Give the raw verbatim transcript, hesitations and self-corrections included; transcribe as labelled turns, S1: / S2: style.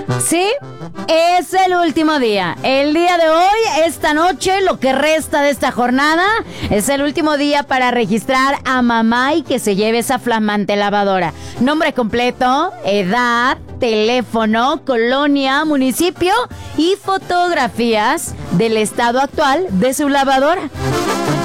S1: Sí, es el último día. El día de hoy, esta noche, lo que resta de esta jornada, es el último día para registrar a mamá y que se lleve esa flamante lavadora. Nombre completo, edad, teléfono, colonia, municipio y fotografías del estado actual de su lavadora.